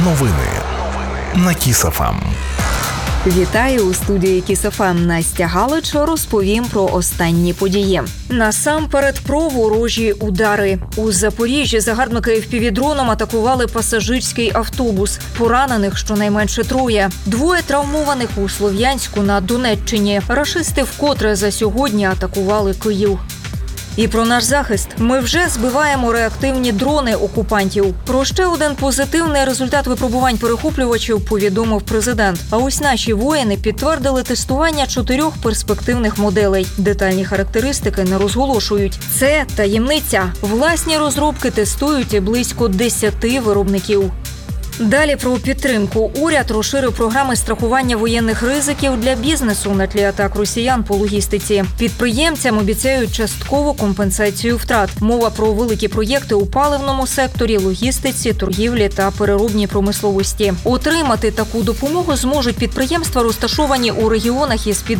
Новини на Кіс ФМ. Вітаю у студії Кіс ФМ. Настя Галич розповім про останні події. Насамперед про ворожі удари. У Запоріжжі загарбники FPV-дроном атакували пасажирський автобус. Поранених щонайменше 3. 2 травмованих у Слов'янську на Донеччині. Рашисти вкотре за сьогодні атакували Київ. І про наш захист. Ми вже збиваємо реактивні дрони окупантів. Про ще один позитивний результат випробувань перехоплювачів повідомив президент. А ось наші воїни підтвердили тестування 4 перспективних моделей. Детальні характеристики не розголошують. Це таємниця. Власні розробки тестують і близько 10 виробників. Далі про підтримку. Уряд розширив програми страхування воєнних ризиків для бізнесу на тлі атак росіян по логістиці. Підприємцям обіцяють часткову компенсацію втрат. Мова про великі проєкти у паливному секторі, логістиці, торгівлі та переробній промисловості. Отримати таку допомогу зможуть підприємства, розташовані у регіонах із